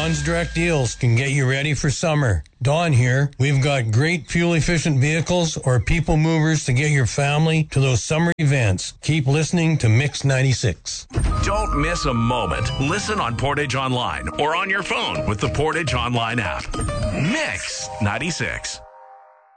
Don's Direct Deals can get you ready for summer. Don here. We've got great fuel-efficient vehicles or people movers to get your family to those summer events. Keep listening to Mix 96. Don't miss a moment. Listen on Portage Online or on your phone with the Portage Online app. Mix 96.